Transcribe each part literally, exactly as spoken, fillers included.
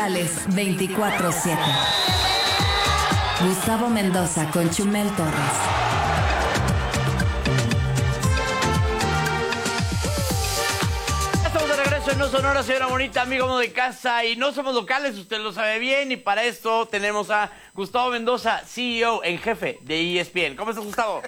Morales, veinticuatro siete. Gustavo Mendoza con Chumel Torres. Estamos de regreso en No Sonora, señora bonita, amigo de casa, y no somos locales, usted lo sabe bien, y para esto tenemos a Gustavo Mendoza, C E O en jefe de E S P N. ¿Cómo estás, Gustavo?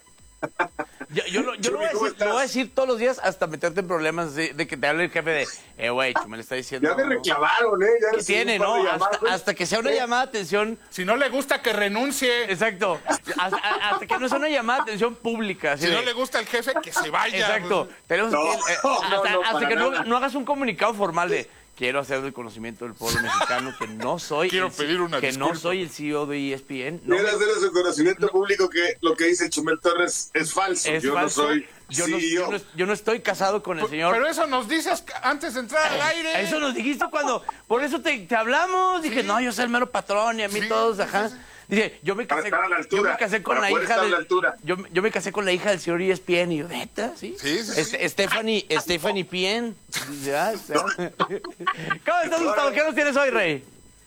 Yo, yo, lo, yo lo, voy a decir, lo voy a decir todos los días hasta meterte en problemas de, de que te hable el jefe de, eh, güey, Chumel está diciendo... Ya me reclamaron, ¿eh? Ya ¿Qué tiene, no? Hasta, hasta que sea una llamada de atención... Si no le gusta, que renuncie. Exacto. Hasta, hasta que no sea una llamada de atención pública. Si de... no le gusta el jefe, que se vaya. Exacto. Tenemos no, que... Eh, no, hasta no, hasta que no, nada. no hagas un comunicado formal de... Quiero hacer del conocimiento del pueblo mexicano que no soy... Quiero el, pedir una Que disculpa. no soy el C E O de E S P N. No, Quiero hacer de su conocimiento no, público que lo que dice Chumel Torres es falso. Es yo falso. no soy yo C E O. no, yo, no, yo no estoy casado con el señor... Pero eso nos dices antes de entrar al aire. Eso nos dijiste cuando... Por eso te, te hablamos. Dije, Sí. no, yo soy el mero patrón y a mí Sí, todos, ajá. sí, sí. Dice, yo me Para casé, estar a la altura, yo me casé con para la poder hija estar a del... la altura. Yo, yo me casé con la hija del señor E S P N y yo, ¿neta? ¿Sí? Sí, sí, sí. Este, Stephanie, Stephanie P N. Ya, ya. ¿Cómo estás, Gustavo? ¿Qué nos tienes hoy, Rey?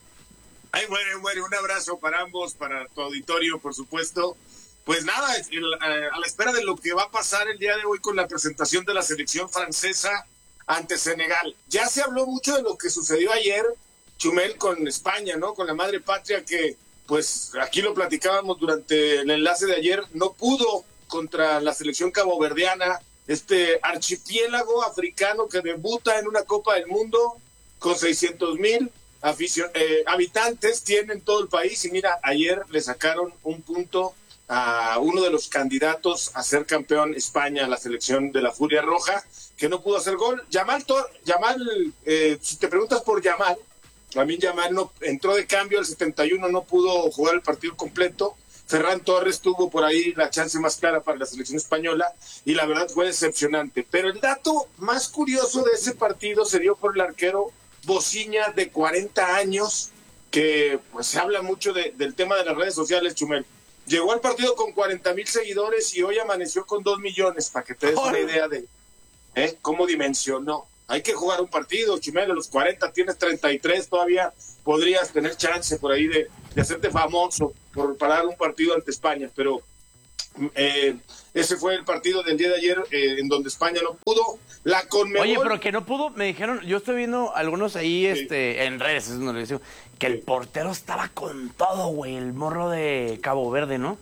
Ay, bueno, bueno, un abrazo para ambos, para tu auditorio, por supuesto. Pues nada, el, eh, a la espera de lo que va a pasar el día de hoy con la presentación de la selección francesa ante Senegal. Ya se habló mucho de lo que sucedió ayer, Chumel, con España, ¿no? Con la madre patria que, pues, aquí lo platicábamos durante el enlace de ayer, no pudo contra la selección caboverdiana, este archipiélago africano que debuta en una Copa del Mundo con seiscientos mil aficion- eh, habitantes, tiene en todo el país, y mira, ayer le sacaron un punto a uno de los candidatos a ser campeón España, la selección de la Furia Roja, que no pudo hacer gol. Yamal, Tor- Yamal eh, si te preguntas por Yamal, a mí Yamal no, entró de cambio al setenta y uno, no pudo jugar el partido completo. Ferran Torres tuvo por ahí la chance más clara para la selección española y la verdad fue decepcionante. Pero el dato más curioso de ese partido se dio por el arquero Bociña, de cuarenta años, que pues se habla mucho de, del tema de las redes sociales, Chumel. Llegó al partido con cuarenta mil seguidores y hoy amaneció con dos millones, para que te des una idea de ¿eh? cómo dimensionó. Hay que jugar un partido, Chumel, a los cuarenta tienes treinta y tres, todavía podrías tener chance por ahí de, de hacerte famoso por parar un partido ante España, pero eh, ese fue el partido del día de ayer eh, en donde España no pudo. La Conmebol... Oye, pero que no pudo, me dijeron, yo estoy viendo algunos ahí Sí. este, en redes, es donde le digo, que el portero estaba con todo, güey, el morro de Cabo Verde, ¿no?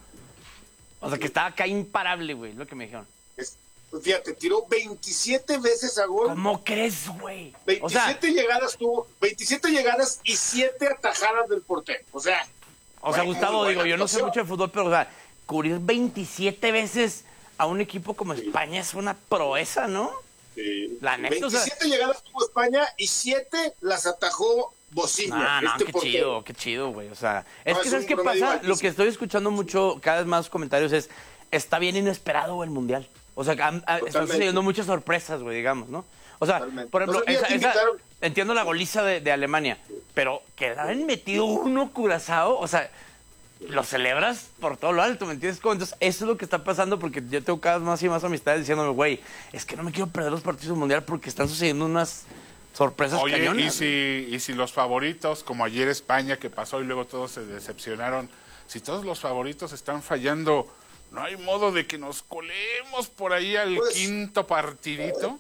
O sea, que estaba acá imparable, güey, lo que me dijeron. Es- Fíjate, tiró veintisiete veces a gol. ¿Cómo crees, güey? veintisiete O sea, llegadas tuvo, veintisiete llegadas y siete atajadas del portero. O sea, o sea, muy Gustavo, buena digo, yo no sé actuación. mucho de fútbol, pero, o sea, cubrir veintisiete veces a un equipo como España es una proeza, ¿no? Sí. La neta, o sea- veintisiete llegadas tuvo España y siete las atajó Bociña. Ah, no, este qué portero. chido, qué chido, güey. O sea, es No, que, es ¿sabes un qué promedio pasa? altísimo. Lo que estoy escuchando mucho, cada vez más comentarios, es, está bien inesperado el Mundial. O sea, han- ha- están Totalmente. sucediendo muchas sorpresas, güey, digamos, ¿no? O sea, Totalmente. por ejemplo, No sabía esa, que esa- invitaron. entiendo la goliza de, de Alemania, pero que le hayan metido uno Curazao, o sea, lo celebras por todo lo alto, ¿me entiendes? Como, entonces, eso es lo que está pasando, porque yo tengo cada vez más y más amistades diciéndome, güey, es que no me quiero perder los partidos del Mundial porque están sucediendo unas sorpresas Oye, cañonas. y si, y si los favoritos, como ayer España que pasó y luego todos se decepcionaron, si todos los favoritos están fallando, ¿no hay modo de que nos colemos por ahí al Pues, quinto partidito?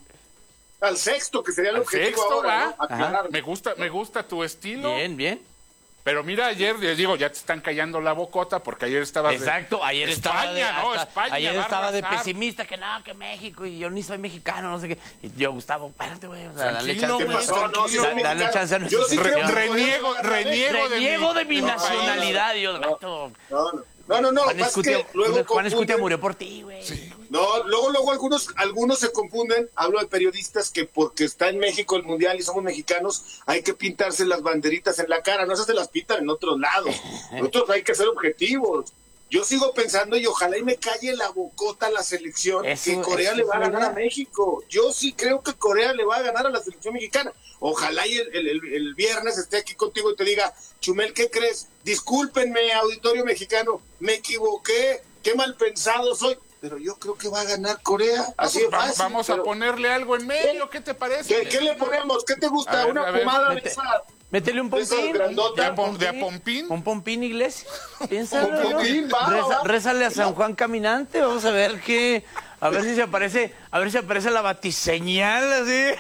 Al sexto, que sería el Al objetivo sexto, ahora, ¿va? ¿no? Aclarar. Me gusta, me gusta tu estilo. Bien, bien. Pero mira, ayer les digo, ya te están callando la bocota porque ayer estabas de- Exacto, ayer estaba de, España, ¿no? hasta- España ayer va a estaba de arrasar. pesimista, que no, que México, y yo ni soy mexicano, no sé qué. Y yo, Gustavo, espérate, güey, o sea, dale Tranquilo, chance. ¿Qué güey, pasó? No, sí, tranquilo. Da- dale mexicano. chance a nuestra Yo sí creo selección. que Reniego, reniego de Reniego mi- de mi de mi nacionalidad, Dios vato. No, no, no, no, no, Juan lo que pasa es Escutia, que luego Juan Escutia confunden- murió por ti, güey. No, luego, luego algunos, algunos se confunden, hablo de periodistas que porque está en México el Mundial y somos mexicanos, hay que pintarse las banderitas en la cara, no esas se las pintan en otros lados. Nosotros hay que ser objetivos. Yo sigo pensando y ojalá y me calle la bocota a la selección, Eso- que Corea eso le va a es ganar a verdad. México. Yo sí creo que Corea le va a ganar a la selección mexicana. Ojalá y el, el- el- el viernes esté aquí contigo y te diga, Chumel, ¿qué crees? Discúlpenme, auditorio mexicano, me equivoqué, qué mal pensado soy. Pero yo creo que va a ganar Corea. Así de Vamos, fácil. vamos a pero- ponerle algo en medio, ¿qué te parece? ¿Qué, qué le ponemos? ¿Qué te gusta? A ver, ¿Una a ver, pomada de vete. esa Métele un De esas pompín. grandotas. ¿De a, pom- de a Pompín? Un pompín, Iglesias. Piénsalo, Un ¿no? pompín, va, Reza- va. rézale a San Juan Caminante. Vamos a ver qué. A ver si se aparece. A ver si aparece la batiseñal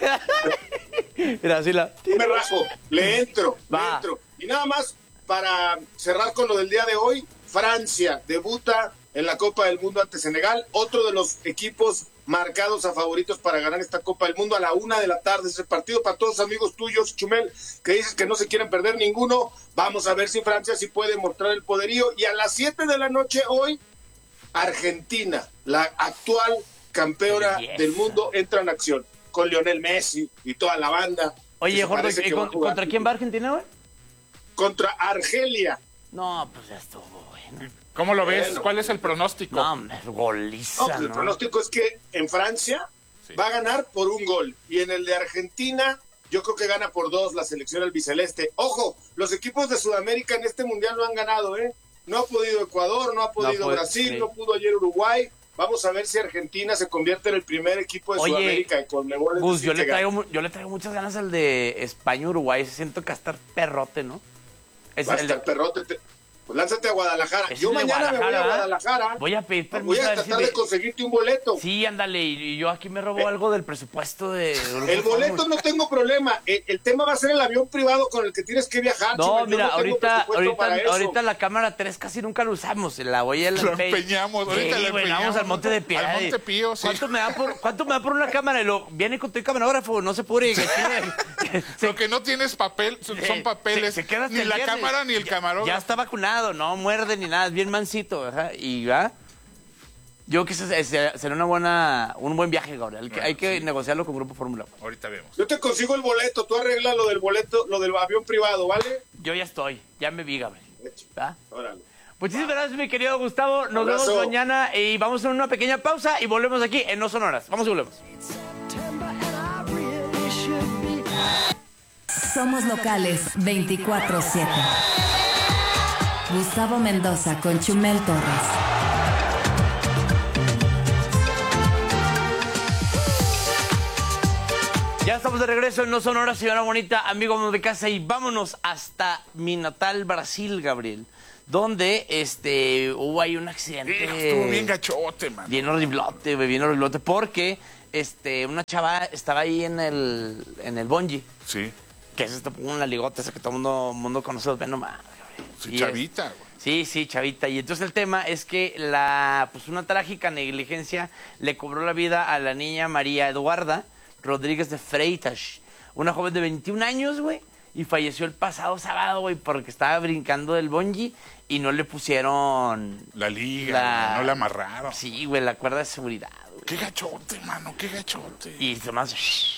así. Mira, así la. Me rajo, le entro, Va. le entro. Y nada más, para cerrar con lo del día de hoy, Francia debuta en la Copa del Mundo ante Senegal, otro de los equipos marcados a favoritos para ganar esta Copa del Mundo a la una de la tarde. Ese partido para todos los amigos tuyos, Chumel, que dices que no se quieren perder ninguno. Vamos a ver si Francia sí puede mostrar el poderío. Y a las siete de la noche hoy, Argentina, la actual campeona Belleza. del mundo, entra en acción con Lionel Messi y toda la banda. Oye, que se Jorge, parece ¿y que va a con- jugar. ¿contra quién va Argentina, güey? Contra Argelia. No, pues ya estuvo, bueno. ¿Cómo lo ves? Bueno. ¿Cuál es el pronóstico? No, hombre, goliza, No, pues el ¿no? pronóstico es que en Francia Sí. va a ganar por un gol y en el de Argentina yo creo que gana por dos la selección albiceleste. Ojo, los equipos de Sudamérica en este mundial no han ganado, ¿eh? No ha podido Ecuador, no ha podido puede- Brasil, sí. no pudo ayer Uruguay. Vamos a ver si Argentina se convierte en el primer equipo de Oye, Sudamérica en Conmebol, es Gus, decir, yo le, que gana. traigo, mu- yo le traigo muchas ganas al de España-Uruguay. Siento que va a estar perrote, ¿no? Es Va a el de- estar perrote. te- Pues lánzate a Guadalajara. Es Yo el de mañana me voy a Guadalajara, Guadalajara. Voy a pedir permiso. Voy a a ver si tratar me- de conseguirte un boleto. Sí, ándale, y y yo aquí me robo algo del presupuesto de... El boleto no tengo problema. El, el tema va a ser el avión privado con el que tienes que viajar. No, Chumel. Yo mira, tengo ahorita, presupuesto ahorita, para eso. ahorita la cámara tres casi nunca la usamos. La voy a la Lo empe- empeñamos, ahorita Sí, la güey, empeñamos. vamos al Monte de Piedad. Al Monte y- Pío, sí. ¿Cuánto me da por, cuánto me da por una cámara? Y lo, viene con tu camarógrafo, no se puede. Lo que no tienes papel son, son papeles. Se- se queda hasta ni el la viernes. cámara ni el Ya- camarógrafo. Ya está vacunado, no muerde ni nada, es bien mansito, ajá, y va. Yo creo que ese- ese será una buena, un buen viaje, Gabriel. Hay que, hay que negociarlo con Grupo Fórmula. Ahorita vemos. Yo te consigo el boleto. Tú arreglas lo del boleto, lo del avión privado, ¿vale? Yo ya estoy, ya me vi, Gabriel. ¿Va? Órale. Muchísimas gracias, mi querido Gustavo. Nos Abrazo. vemos mañana y vamos a hacer una pequeña pausa y volvemos aquí en No Sonoras. Vamos y volvemos. Somos locales veinticuatro siete. Gustavo Mendoza con Chumel Torres. Ya estamos de regreso en No Sonoras, señora bonita, amigo de casa, y vámonos hasta mi natal Brasil, Gabriel, donde este hubo ahí un accidente. Hijo, estuvo bien gachote, man. Bien horriblote, güey, bien horriblote, porque este, una chava estaba ahí en el, en el bungee, Sí, que es esta, una ligota esa que todo el mundo, mundo conoce, ve nomás, Gabriel. sí, Y es- chavita, güey. Sí, sí, chavita. Y entonces el tema es que la, pues una trágica negligencia le cobró la vida a la niña María Eduarda Rodríguez de Freitas, una joven de veintiún años, güey, y falleció el pasado sábado, güey, porque estaba brincando del bungee y no le pusieron... La liga, La- güey, no la amarraron. Sí, güey, la cuerda de seguridad, güey. Qué gachote, mano, qué gachote. Y además...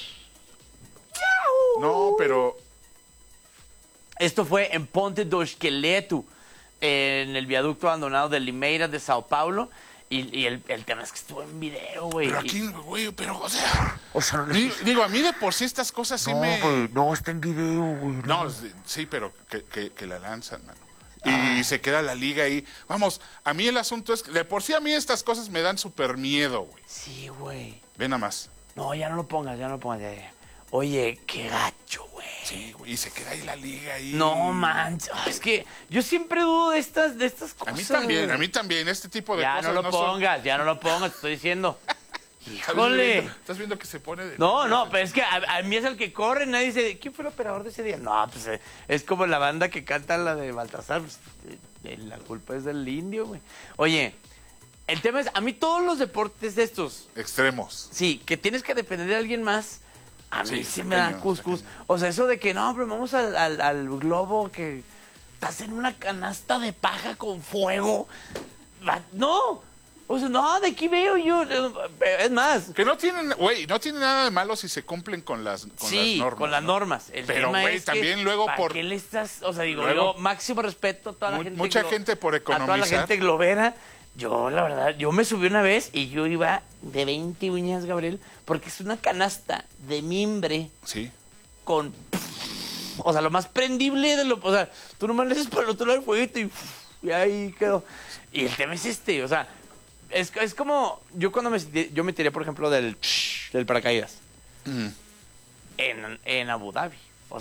No, pero Esto fue en Ponte do Esqueleto, en el viaducto abandonado de Limeira de Sao Paulo. Y, y el, el tema es que estuvo en video, güey. Pero y- aquí, güey, pero, o sea... O sea, no le di- Digo, a mí de por sí estas cosas sí me... no, está en video, güey. No, sí, sí, pero que, que, que la lanzan, mano. Y se queda la liga ahí. Vamos, a mí el asunto es que de por sí a mí estas cosas me dan súper miedo, güey. Sí, güey. Ve nada más. No, ya no lo pongas, ya no lo pongas. ya, ya. Oye, qué gacho, güey. Sí, güey, y se queda ahí la liga ahí. No manches. Ah, es que yo siempre dudo de estas, de estas A cosas. mí también, güey. a mí también, este tipo de Ya cosas no lo son- pongas, ya no lo pongas, te estoy diciendo. ¿Estás Híjole. viendo- ¿Estás viendo que se pone de... No, no, pero es que a, a mí es el que corre, nadie dice, ¿quién fue el operador de ese día? No, pues eh, es como la banda que canta la de Baltasar, pues, eh, eh, la culpa es del indio, güey. Oye, el tema es, a mí todos los deportes de estos, Extremos. sí, que tienes que depender de alguien más, a mí Sí, sí está me da cañón, cuscus. está cañón. O sea, eso de que, no, pero vamos al, al, al globo que estás en una canasta de paja con fuego. Va- No, o sea, no, de aquí veo yo, eh, es más. Que no tienen, güey, no tiene nada de malo si se cumplen con las, con Sí, las normas. con las ¿no? normas. El Pero, tema güey, es que, también luego ¿para por- qué le estás? O sea, digo, Luego- yo, máximo respeto a toda la Mu- gente. mucha glo- gente por A toda la economizar. gente globera. Yo, la verdad, yo me subí una vez y yo iba de veinte uñas, Gabriel, porque es una canasta de mimbre Sí. con... O sea, lo más prendible de lo... O sea, tú nomás le haces para el otro lado el fueguito y, y ahí quedó. Y el tema es este, o sea, es, es como... Yo cuando me... Yo me tiré, por ejemplo, del, del paracaídas Mm. en, en Abu Dhabi. O sea,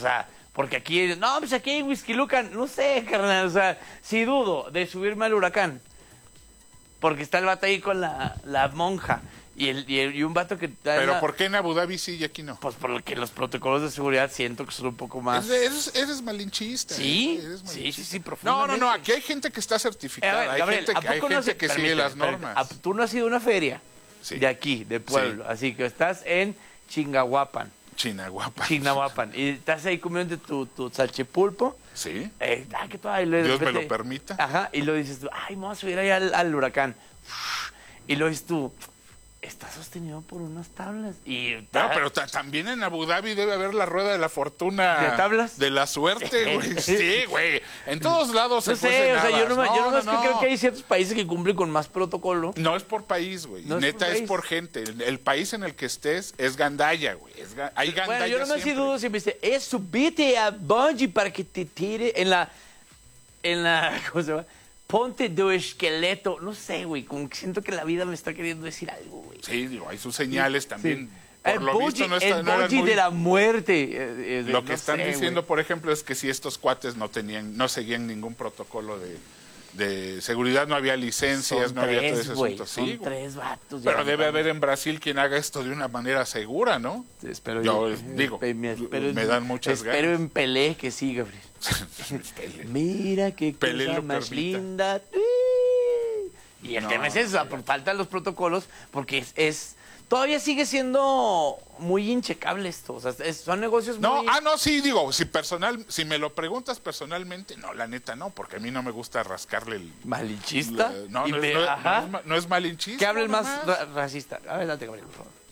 Porque aquí, no, pues aquí hay Whisky Lucan. No sé, carnal, o sea, sí dudo de subirme al huracán. Porque está el vato ahí con la, la monja. Y, el, y, el- y un vato que... Pero la- ¿por qué en Abu Dhabi sí y aquí no? Pues por lo que los protocolos de seguridad siento que son un poco más... Eres, eres, eres malinchista. ¿Sí, ¿eh? Eres sí, malinchista. sí, sí, No, profundamente. no, no, aquí hay gente que está Eh, a certificada, ver, hay Gabriel, gente, ¿a que- hay poco no gente has- que sigue permíteme, las permíteme, normas. ¿a- ¿Tú no has ido a una feria Sí. de aquí, de pueblo? Así que estás en Chingahuapan. China guapa. Chignahuapan. Y estás ahí comiendo tu, tu salchipulpo. Sí. Eh, ah, que todo, y luego de Dios me repente- lo permita. Ajá, y lo dices tú, ay, me voy a subir ahí al, al huracán. Y lo dices tú, está sostenido por unas tablas. Y No, pero ta- también en Abu Dhabi debe haber la rueda de la fortuna. ¿De tablas? De la suerte, güey. Sí, güey. En todos lados no se sé, cuecen o sea, yo habas. nomás, yo nomás no, que no. creo que hay ciertos países que cumplen con más protocolo. No es por país, güey. No es Neta por es país. por gente. El, el país en el que estés es gandalla, güey. Es ga- hay gandalla Bueno, yo nomás sí siempre. dudo si me dice, es subirte a bungee para que te tire en la, en la, ¿cómo se llama? Ponte de esqueleto. No sé, güey, como que siento que la vida me está queriendo decir algo, güey. Sí, digo, hay sus señales también. Por El lo bungee, visto no, está, el no eran bungee muy- de la muerte. eh, eh, de- Lo que no están sé, diciendo, güey. por ejemplo, es que si estos cuates no tenían, no seguían ningún protocolo de, de seguridad, no había licencias, Son no había todo tres, ese güey, asunto. son Sí, güey. tres vatos. Pero ya, debe no, haber en Brasil quien haga esto de una manera segura, ¿no? Espero Yo, yo. eh, digo, Espe- me, espero- me dan muchas espero ganas. en Pelé que sí, Gabriel. Mira qué Pelé cosa lo más permita. linda. Y el No, tema es eso, o sea, por falta de los protocolos, porque es, es- todavía sigue siendo muy inchecable esto. O sea, es- son negocios No, muy... ah, no, sí, digo, si personal, si me lo preguntas personalmente, no, la neta no, porque a mí no me gusta rascarle el... Malinchista. la- no, Y no, es- me- no es- ajá. no es ma- no es malinchista. Que hable el más nomás. ra- racista. Adelante, Gabriel, por favor.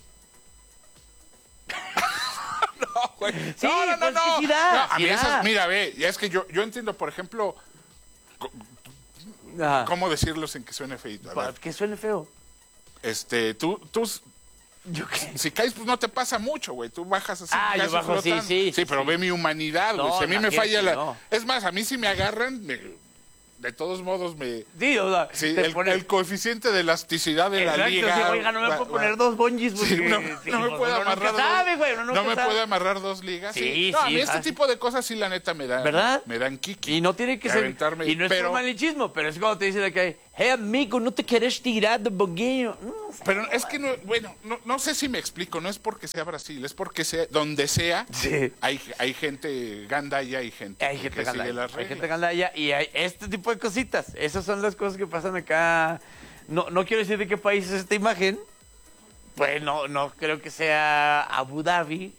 No, güey. Sí, no, no, no, pues, no. que sí da, No, a sí mí da. esas, mira, ve, ya es que yo, yo entiendo, por ejemplo, Ajá. cómo decirlo sin que suene feito. A Pa- ver, Que suene feo. este, tú, tú, ¿Yo qué? si caes, pues no te pasa mucho, güey. Tú bajas así. Ah, yo casi bajo, sí, flotando. sí, Sí, pero sí. ve mi humanidad, güey. No, Si a mí me imagínate, falla la... no. Es más, a mí si me agarran, me- de todos modos me... Sí, o sea, Sí, te el, pones- el coeficiente de elasticidad de la Exacto, liga. sí, oiga, no me va- puedo va- poner dos bungees porque... Sí, no, sí, no me pues, puede uno nunca amarrar sabe, dos, güey, uno no nunca me sabe. puede amarrar dos ligas. Sí, Sí, no, a sí, mí este fácil. tipo de cosas sí la neta me dan, ¿Verdad? me dan kiki. Y no tiene que De ser... aventarme, Y no es pero- por malinchismo, pero es cuando te dicen de que, hey, amigo, ¿no te quieres tirar de bogueño? No, o sea, Pero es que no, bueno, no, no sé si me explico, no es porque sea Brasil, es porque sea, donde sea, Sí. hay, hay gente gandalla y gente, hay que gente sigue gandalla, las hay reglas. gente gandalla y hay este tipo de cositas. Esas son las cosas que pasan acá. No, no quiero decir de qué país es esta imagen. Pues no, no creo que sea Abu Dhabi.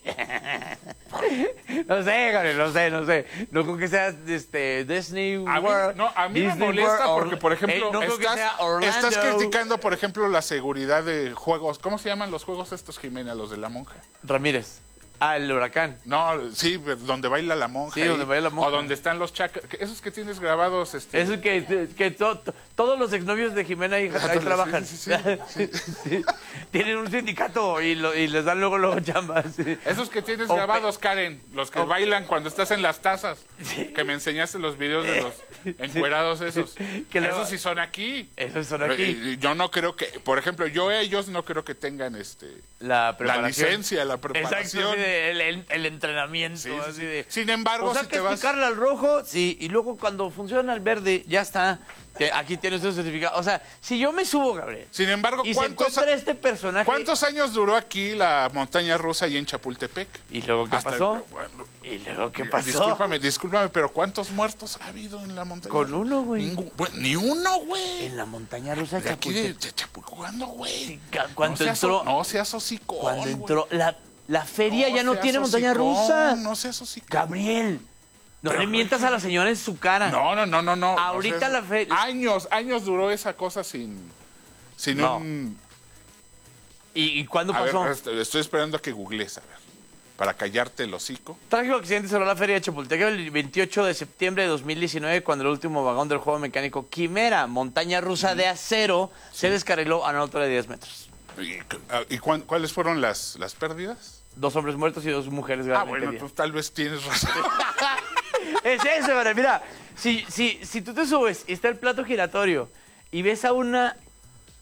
No sé, Gabriel, no sé, no sé. No creo que sea este, Disney A mí, World. no, a mí me Disney molesta World, porque, por Orla- ejemplo, eh, no creo que estás, sea Orlando. estás criticando, por ejemplo, la seguridad de juegos. ¿Cómo se llaman los juegos estos, Jimena, los de la monja? Ramírez. Ah, el huracán. No, sí, donde baila la monja. Sí, ahí, donde baila la monja. O donde están los chacas. Esos que tienes grabados. Este, Eso que, que to- to- todos los exnovios de Jimena ahí, ahí Sí, trabajan. sí, sí, sí, Sí. Tienen un sindicato y, lo- y les dan luego luego chambas. Sí. Esos que tienes O grabados, Karen, los que o- bailan cuando estás en las tazas, que me enseñaste los videos de los encuerados esos. Que luego- Esos sí son aquí. Esos son aquí. Eh, Yo no creo que, por ejemplo, yo ellos no creo que tengan este La la preparación. licencia, la Exacto, preparación. así de- el, el- el entrenamiento. Sí, sí, así sí. de- Sin embargo, o sea, si que te vas... explicarle al rojo, sí, y luego cuando funciona el verde, ya está. Que aquí tienes un certificado. O sea, si yo me subo, Gabriel, Sin embargo, y se ¿cuántos, encuentra este personaje. ¿cuántos años duró aquí la montaña rusa y en Chapultepec? ¿Y luego qué Hasta- pasó? bueno, ¿Y luego qué pasó? Discúlpame, discúlpame, pero ¿cuántos muertos ha habido en la montaña? Con uno, güey. Ningún- bueno, ni uno, güey. En la montaña rusa de De aquí de, Chapultepec. de Chapultepec, ¿cuándo, güey? Sí, ca- cuando no seas, entró- No seas hocicón, Cuando güey. entró la, la feria ya no seas tiene montaña hocicón, rusa. No seas hocicón. Gabriel, no Pero, le mientas a la señora en su cara. No, no, no, no, no. Ahorita O sea, la fe- Años, años duró esa cosa sin... Sin No. un... ¿Y, y cuándo A ver, pasó? est- estoy esperando a que googlees, a ver. Para callarte el hocico. Trágico accidente sobre la feria de Chapultepec el veintiocho de septiembre de dos mil diecinueve cuando el último vagón del juego mecánico Quimera, montaña rusa de acero, se descarriló a una altura de diez metros. ¿Y, ah, ¿y cuán- cuáles fueron las, las pérdidas? Dos hombres muertos y dos mujeres Ah, gravemente bueno, heridas. tú tal vez tienes razón. Es eso, Gabriel. Mira, si, si, si tú te subes y está el plato giratorio y ves a una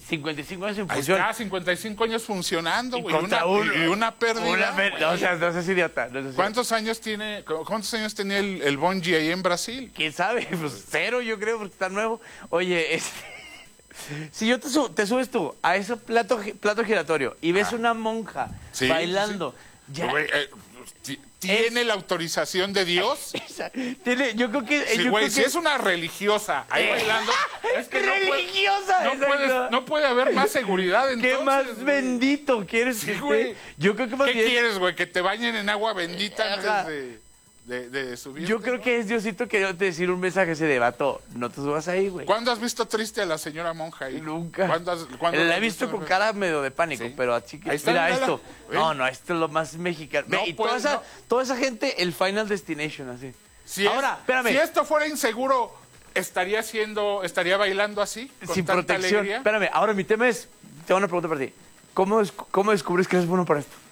cincuenta y cinco años en Ahí función. está, cincuenta y cinco años funcionando, Y güey. contra Una, uno. y una pérdida. Una per- güey. o sea, no seas idiota. No seas ¿Cuántos años tiene, cuántos años tenía el, el Bungie ahí en Brasil? ¿Quién sabe? Pues cero, yo creo, porque está nuevo. Oye, este, si yo te, su- te subes tú a ese plato, gi- plato giratorio y ves Ah. una monja Sí, bailando, ya. Güey, eh, ti- ¿Tiene Es- la autorización de Dios? esa- tiene, yo creo que. Sí, yo güey, creo si que es una religiosa ahí Eh, bailando, es que no puede, religiosa, no, exacto. puedes- no puede haber más seguridad entonces. ¿Qué más güey. bendito quieres Sí, que güey. esté? Yo creo que más ¿Qué bien- quieres, güey? ¿Que te bañen en agua bendita Ajá. antes de, de, de subir? Yo creo que es Diosito queriéndote decir un mensaje ese de vato, no te subas ahí, güey. ¿Cuándo has visto triste a la señora monja ahí? Nunca. ¿Cuándo has- cuándo La la he has visto con güey? cara medio de pánico, Sí. pero así que. Ahí está, Mira mírala. esto. Ve. No, no, esto es lo más mexicano. Ve, No y toda puedes, esa, no. toda esa gente, el Final Destination, así. Si es- Ahora, espérame. Si esto fuera inseguro, ¿estaría haciendo, estaría bailando así? Con Sin tanta protección. alegría? Espérame, ahora mi tema es. Tengo una pregunta para ti. ¿Cómo, des- cómo descubres que eres bueno para esto?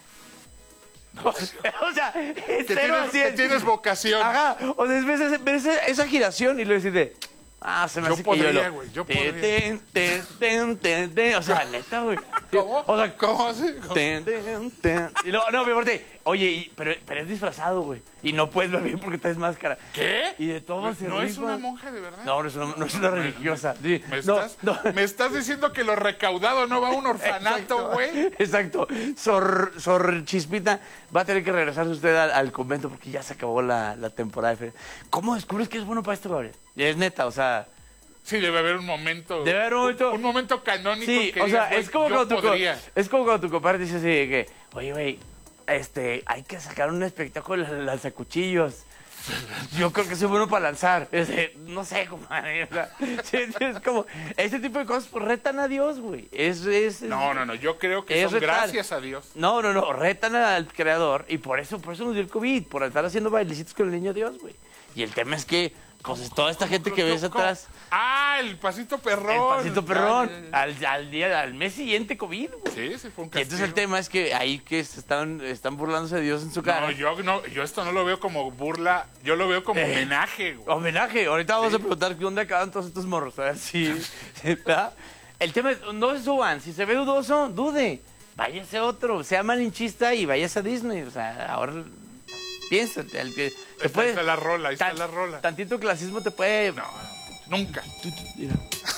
O sea, es Que cero a tienes, cien. que tienes vocación. Ajá, o sea, ves, esa- ves esa, esa giración y le decís de, ah, se me Yo hace podría, que yo lo... güey, yo Ten, podría. ten, ten, ten, ten, ten. O sea, neta, güey. ¿Cómo? O sea, ¿Cómo así? ¿Cómo? ten, ten, ten. Y luego, no, mi aparte, oye, y- pero, pero es disfrazado, güey. Y no puedes ver bien porque traes máscara. ¿Qué? Y de todo se ¿No es rifa. una monja de verdad? No, no es una, no es una religiosa. Sí, ¿Me no, estás, no. ¿Me estás diciendo que lo recaudado no va a un orfanato, güey? Exacto. Sor, Sor Chispita va a tener que regresarse usted al, al convento porque ya se acabó la, la temporada de feria. ¿Cómo descubres que es bueno para esto, Gabriel? Es neta, o sea... Sí, debe haber un momento. Debe haber un momento- Un momento canónico Sí, que o digas, sea, güey, es como, yo cuando tu, co- podría. es como cuando tu compadre dice así de que, oye, güey, este, hay que sacar un espectáculo de lanzacuchillos. Yo creo que soy bueno para lanzar. Es de, no sé, compadre. O sea, sí, sí, es como, este tipo de cosas pues, retan a Dios, güey. Es, es, No, no, no, yo creo que Es son retar. gracias a Dios. No, no, no, retan al creador y por eso, por eso nos dio el COVID, por estar haciendo bailecitos con el niño Dios, güey. Y el tema es que, pues, toda esta gente que ves ¿Cómo? atrás, Ah, el pasito perrón. el pasito perrón, Ah, al, al día, al mes siguiente COVID, güey. Sí, sí, fue un Y entonces el castigo. tema es que ahí que se están, están burlándose de Dios en su cara. No, yo, no, yo esto no lo veo como burla, yo lo veo como Eh. homenaje, güey. Homenaje. Ahorita vamos a preguntar dónde acaban todos estos morros. A ver si. ¿verdad? El tema es, no se suban. Si se ve dudoso, dude. Váyase otro. Sea malinchista y váyase a Disney. O sea, ahora. Piénsate. El que te Ahí puede- está la rola, ahí está tan- la rola. Tantito clasismo te puede. No, no, nunca. Mira.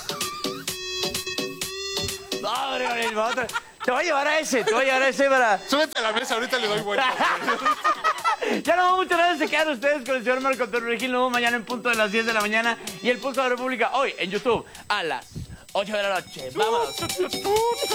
No, hombre, hombre, vamos a- te voy a llevar a ese. Te voy a llevar a ese para. Súbete a la mesa, ahorita le doy vuelta. Ya no, muchas gracias. Se quedan ustedes con el señor Marco Antonio Regil. Nos vemos mañana en punto de las diez de la mañana. Y el Pulso de la República hoy en YouTube a las ocho de la noche. Vámonos.